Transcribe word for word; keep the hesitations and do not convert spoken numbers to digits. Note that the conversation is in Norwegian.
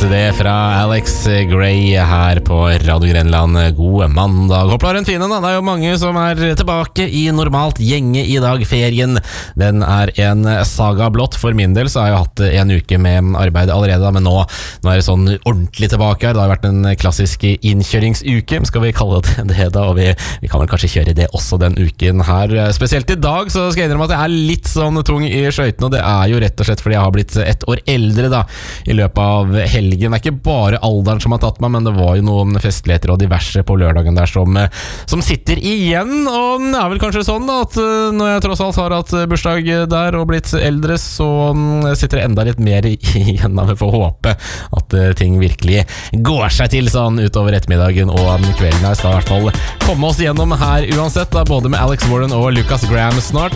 det fra Alex Gray her på Radio Grenland. God mandag. Håper du har en fin en da. Det er jo mange som er tilbake i normalt gjenge i dag. Ferien, den er en saga blått. For min del så har jeg hatt en uke med arbeid allerede, men nå, nå er det sånn ordentlig tilbake her. Det har vært en klassisk innkjøringsuke, skal vi kalle det det da, og vi, vi kan vel kanskje kjøre det også den uken her. Spesielt i dag så skal jeg innrømme at jeg er litt sånn tung i skøytene, og det er jo rett og slett fordi jeg har blitt ett år eldre da, i løpet av helgen. Det er ikke bare alderen som har tatt meg, men det var jo noen festligheter og diverse på lørdagen der som, som sitter igjen, og det er vel kanskje sånn da, at når jeg tross alt har hatt bursdag der og blitt eldre, så sitter det enda litt mer igjen av. Vi får håpe at ting virkelig går seg til sånn utover ettermiddagen og kvelden her. Skal i hvert fall komme oss gjennom her uansett da, både med Alex Warren og Lucas Graham snart.